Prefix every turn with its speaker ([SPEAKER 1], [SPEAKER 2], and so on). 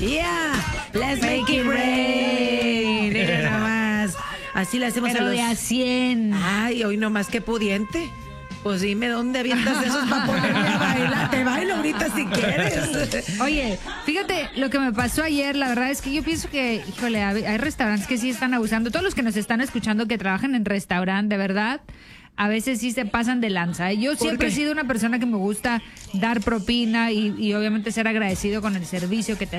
[SPEAKER 1] Yeah, let's make it rain. Mira nada más. Así le hacemos
[SPEAKER 2] Pero
[SPEAKER 1] a los...
[SPEAKER 2] de a 100.
[SPEAKER 1] Ay, hoy nomás que pudiente. Pues dime dónde avientas esos para ponerme a bailar. Te bailo ahorita si quieres.
[SPEAKER 2] Oye, fíjate lo que me pasó ayer. La verdad es que yo pienso que, híjole, hay restaurantes que sí están abusando. Todos los que nos están escuchando que trabajan en restaurante, de verdad, a veces sí se pasan de lanza. Yo siempre he sido una persona que me gusta dar propina y obviamente ser agradecido con el servicio que te